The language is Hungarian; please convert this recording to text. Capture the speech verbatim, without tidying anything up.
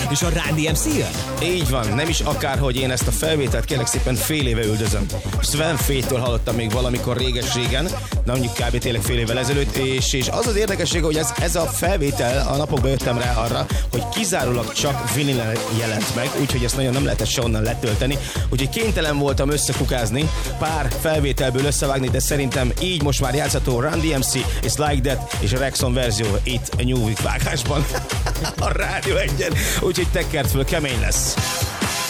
és a Run dé em cé jön? Így van, nem is akárhogy, én ezt a felvételt kérlek szépen fél éve üldözöm. Sven Fate-től hallottam még valamikor réges-régen, na mondjuk kb. Tényleg fél évvel ezelőtt, és, és az az érdekesség, hogy ez, ez a felvétel, a napokban jöttem rá arra, hogy kizárólag csak vinilen jelent meg, úgyhogy ezt nagyon nem lehetett se onnan letölteni, úgyhogy kénytelen voltam összekukázni, pár felvételből összevágni, de szerintem így most már játszható Run dé em cé és Like That és a Rexon verzió itt a New Week vágásban a Rádió egyen, úgyhogy tekkert föl, kemény lesz.